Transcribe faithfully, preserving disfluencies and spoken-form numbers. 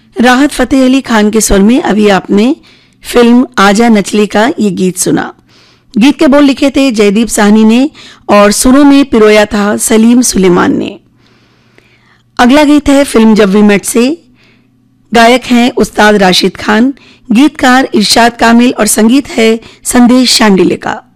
राहत फतेह अली खान के स्वर में अभी आपने फिल्म आजा नचले का ये गीत सुना। गीत के बोल लिखे थे जयदीप साहनी ने और सुरों में पिरोया था सलीम सुलेमान ने। अगला गीत है फिल्म जब वी मेट से। गायक हैं उस्ताद राशिद खान, गीतकार इरशाद कामिल और संगीत है संदेश शांडिल्य का।